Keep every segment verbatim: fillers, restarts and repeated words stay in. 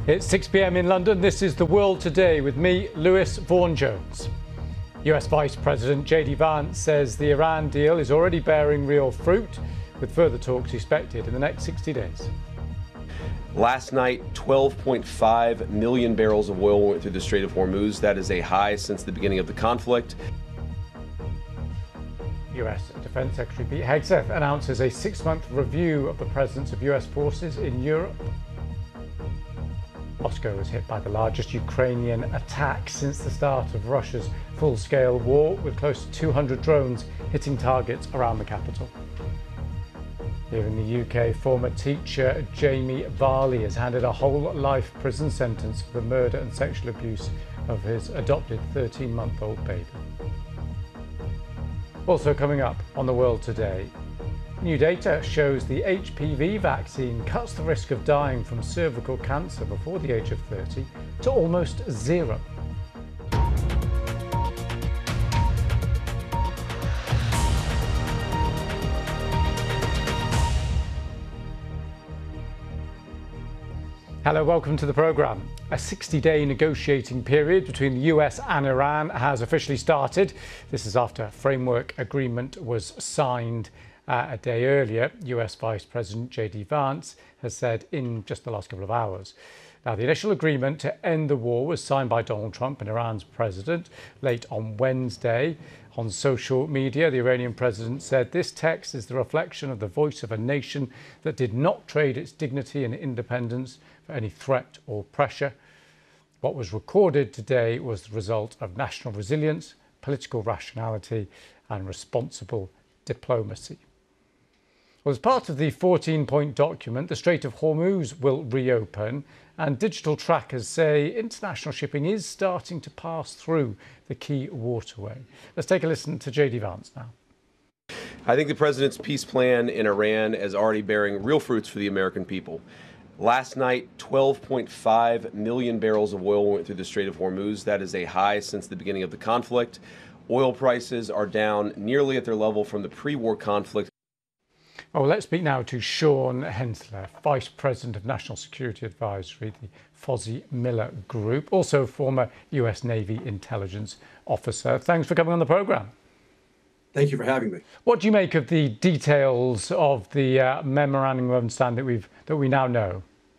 It's six p.m. in London. This is The World Today with me, Lewis Vaughan-Jones. U S Vice President J D Vance says the Iran deal is already bearing real fruit, with further talks expected in the next sixty days. Last night, twelve point five million barrels of oil went through the Strait of Hormuz. That is a high since the beginning of the conflict. U S Defense Secretary Pete Hegseth announces a six-month review of the presence of U S forces in Europe. Moscow was hit by the largest Ukrainian attack since the start of Russia's full-scale war, with close to two hundred drones hitting targets around the capital. Here in the U K, former teacher Jamie Varley has handed a whole-life prison sentence for the murder and sexual abuse of his adopted thirteen-month-old baby. Also coming up on The World Today, new data shows the H P V vaccine cuts the risk of dying from cervical cancer before the age of thirty to almost zero. Hello, welcome to the programme. A sixty-day negotiating period between the U S and Iran has officially started. This is after a framework agreement was signed uh, a day earlier. U S Vice President J D Vance has said in just the last couple of hours. Now, the initial agreement to end the war was signed by Donald Trump and Iran's president late on Wednesday. On social media, the Iranian president said this text is the reflection of the voice of a nation that did not trade its dignity and independence for any threat or pressure. What was recorded today was the result of national resilience, political rationality, and responsible diplomacy. Well, as part of the fourteen-point document, the Strait of Hormuz will reopen, and digital trackers say international shipping is starting to pass through the key waterway. Let's take a listen to J D Vance now. I think the president's peace plan in Iran is already bearing real fruits for the American people. Last night, twelve point five million barrels of oil went through the Strait of Hormuz. That is a high since the beginning of the conflict. Oil prices are down nearly at their level from the pre-war conflict. Well, let's speak now to Sean Hensler, Vice President of National Security Advisory, the Fawzi Miller Group, also former U S Navy intelligence officer. Thanks for coming on the programme. Thank you for having me. What do you make of the details of the uh, memorandum of understanding that we've that we now know?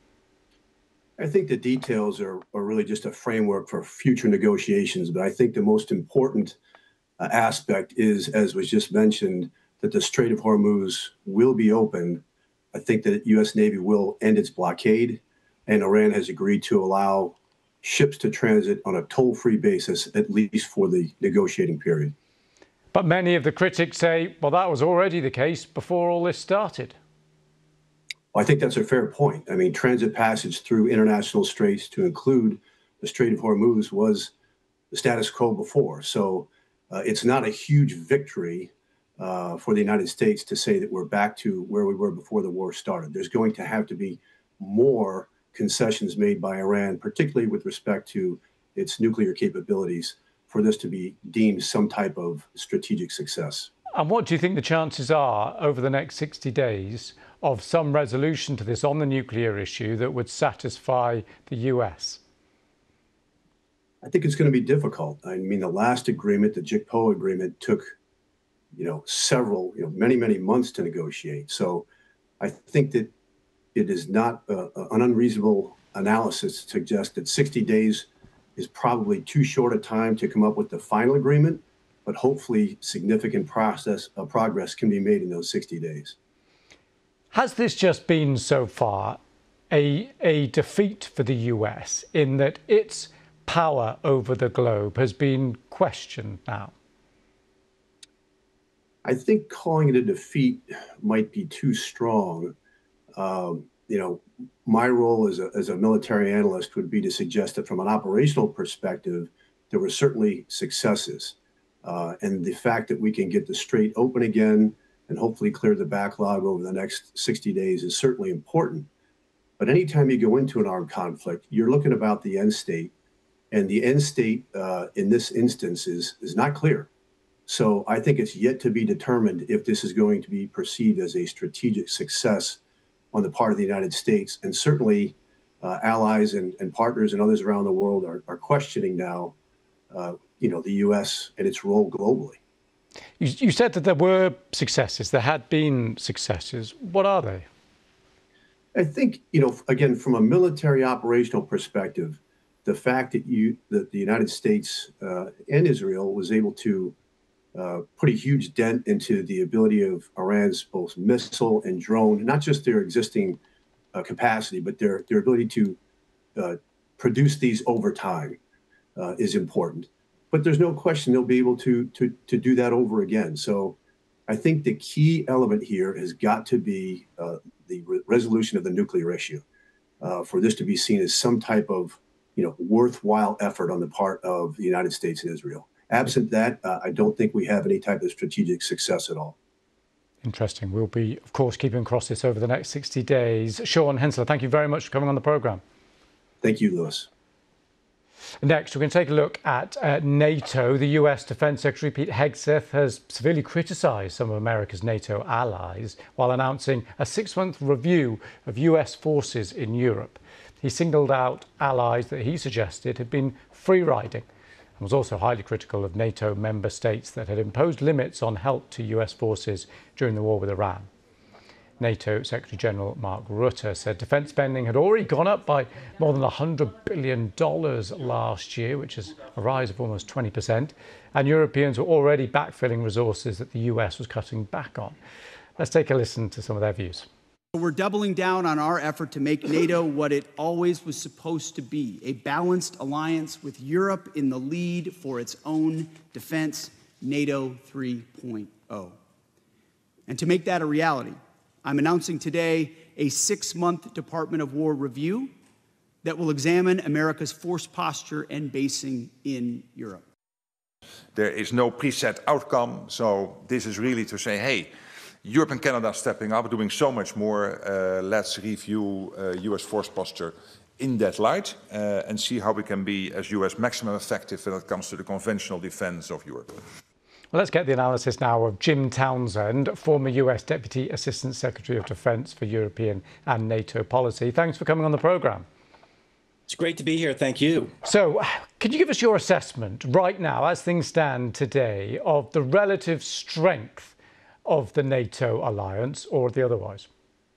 I think the details are, are really just a framework for future negotiations, but I think the most important uh, aspect is, as was just mentioned, that the Strait of Hormuz will be open. I think that U S Navy will end its blockade, and Iran has agreed to allow ships to transit on a toll-free basis, at least for the negotiating period. But many of the critics say, well, that was already the case before all this started. Well, I think that's a fair point. I mean, transit passage through international straits to include the Strait of Hormuz was the status quo before. So uh, it's not a huge victory uh, for the United States to say that we're back to where we were before the war started. There's going to have to be more concessions made by Iran, particularly with respect to its nuclear capabilities, for this to be deemed some type of strategic success. And what do you think the chances are over the next sixty days of some resolution to this on the nuclear issue that would satisfy the U S? I think it's going to be difficult. I mean, the last agreement, the J C P O A agreement, took, you know, several, you know, many, many months to negotiate. So I think that it is not uh, an unreasonable analysis to suggest that sixty days is probably too short a time to come up with the final agreement, but hopefully significant process uh, progress can be made in those sixty days. Has this just been so far a, a defeat for the U S in that its power over the globe has been questioned now? I think calling it a defeat might be too strong. Um, you know, my role as a, as a military analyst would be to suggest that from an operational perspective, there were certainly successes. Uh, and the fact that we can get the strait open again and hopefully clear the backlog over the next sixty days is certainly important. But anytime you go into an armed conflict, you're looking about the end state, and the end state uh, in this instance is, is not clear. So I think it's yet to be determined if this is going to be perceived as a strategic success on the part of the United States. And certainly uh, allies and, and partners and others around the world are, are questioning now, uh, you know, the U S and its role globally. You, you said that there were successes. There had been successes. What are they? I think, you know, again, from a military operational perspective, the fact that you that the United States uh, and Israel was able to uh, put a huge dent into the ability of Iran's both missile and drone, not just their existing uh, capacity, but their their ability to uh, produce these over time uh, is important. But there's no question they'll be able to to to do that over again. So I think the key element here has got to be uh, the re- resolution of the nuclear issue, uh, for this to be seen as some type of, you know, worthwhile effort on the part of the United States and Israel. Absent that, uh, I don't think we have any type of strategic success at all. Interesting. We'll be, of course, keeping across this over the next sixty days. Sean Hensler, thank you very much for coming on the programme. Thank you, Lewis. Next, we're going to take a look at uh, NATO. The U S Defence Secretary Pete Hegseth has severely criticised some of America's NATO allies while announcing a six-month review of U S forces in Europe. He singled out allies that he suggested had been free-riding and was also highly critical of NATO member states that had imposed limits on help to U S forces during the war with Iran. NATO Secretary-General Mark Rutte said defence spending had already gone up by more than one hundred billion dollars last year, which is a rise of almost twenty percent, and Europeans were already backfilling resources that the U S was cutting back on. Let's take a listen to some of their views. We're doubling down on our effort to make NATO what it always was supposed to be, a balanced alliance with Europe in the lead for its own defense, NATO three point oh. And to make that a reality, I'm announcing today a six-month Department of War review that will examine America's force posture and basing in Europe. There is no preset outcome, so this is really to say, hey, Europe and Canada are stepping up, doing so much more. Uh, let's review uh, U S force posture in that light uh, and see how we can be, as U S, maximum effective when it comes to the conventional defense of Europe. Well, let's get the analysis now of Jim Townsend, former U S Deputy Assistant Secretary of Defence for European and NATO policy. Thanks for coming on the programme. It's great to be here. Thank you. So, could you give us your assessment right now, as things stand today, of the relative strength of the NATO alliance, or the otherwise?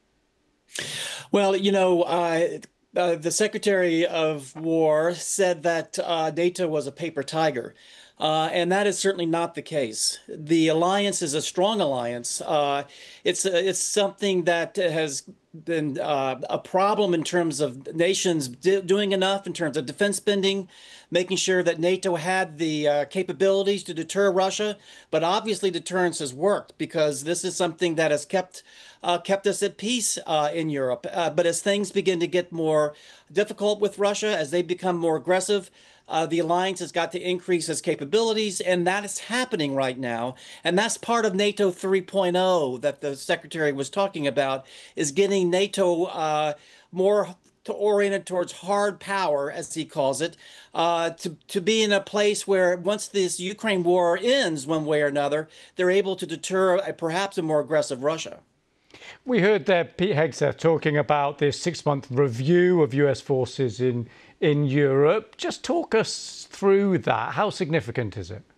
Well, you know, uh, uh, the Secretary of War said that uh, NATO was a paper tiger. Uh, and that is certainly not the case. The alliance is a strong alliance. Uh, it's uh, it's something that has been uh, a problem in terms of nations d- doing enough in terms of defense spending, making sure that NATO had the uh, capabilities to deter Russia. But obviously, deterrence has worked because this is something that has kept uh, kept us at peace uh, in Europe. Uh, but as things begin to get more difficult with Russia, as they become more aggressive, Uh, the alliance has got to increase its capabilities, and that is happening right now. And that's part of NATO three point oh that the Secretary was talking about, is getting NATO uh, more to oriented towards hard power, as he calls it, uh, to, to be in a place where once this Ukraine war ends one way or another, they're able to deter a, perhaps a more aggressive Russia. We heard there Pete Hegseth talking about this six-month review of U S forces in in Europe. Just talk us through that. How significant is it?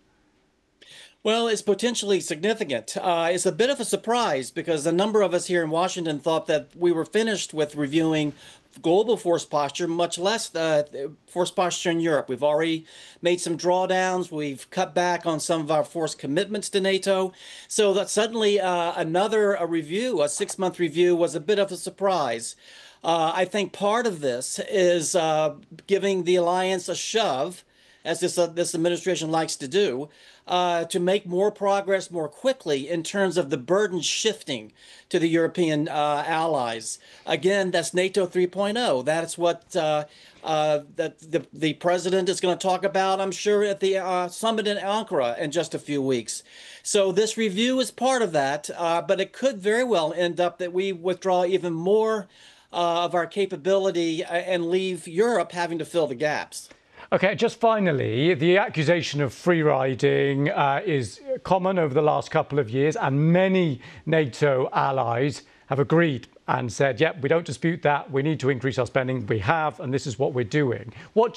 Well, it's potentially significant. Uh, it's a bit of a surprise because a number of us here in Washington thought that we were finished with reviewing global force posture, much less uh, force posture in Europe. We've already made some drawdowns. We've cut back on some of our force commitments to NATO. So that suddenly uh, another a review, a six-month review, was a bit of a surprise. Uh, I think part of this is uh, giving the alliance a shove, as this uh, this administration likes to do, uh, to make more progress more quickly in terms of the burden shifting to the European uh, allies. Again, that's NATO three point oh. That's what uh, uh, that the, the president is going to talk about, I'm sure, at the uh, summit in Ankara in just a few weeks. So this review is part of that, uh, but it could very well end up that we withdraw even more Uh, of our capability and leave Europe having to fill the gaps. OK, just finally, the accusation of free riding uh, is common over the last couple of years, and many NATO allies have agreed and said, yep, we don't dispute that. We need to increase our spending. We have, and this is what we're doing. What